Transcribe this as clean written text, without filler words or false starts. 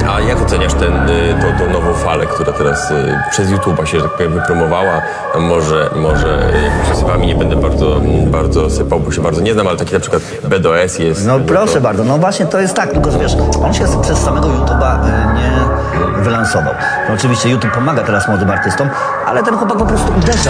A jak oceniasz tą nową falę, która teraz przez YouTube'a się, że tak powiem, wypromowała? Może jakimiś słowami nie będę bardzo sypał, bo się bardzo nie znam, ale taki na przykład BDS jest... No proszę bardzo, no właśnie to jest tak, tylko że wiesz, on się przez samego YouTube'a nie wylansował. No, oczywiście YouTube pomaga teraz młodym artystom, ale ten chłopak po prostu uderza